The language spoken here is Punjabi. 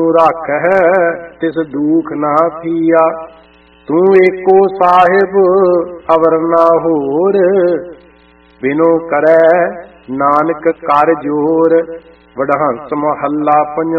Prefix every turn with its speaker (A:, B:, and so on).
A: ਰਾਖੈ ਤਿਸ ਦੁਖ ਨਾ ਥੀਆ। ਤੂੰ ਏਕੋ ਸਾਹਿਬ ਅਵਰ ਨਾ ਹੋਰ, ਬਿਨੋ ਕਰੈ ਨਾਨਕ ਕਰ ਜੋਰ। ਵਡਹੰਸ ਮਹੱਲਾ 5।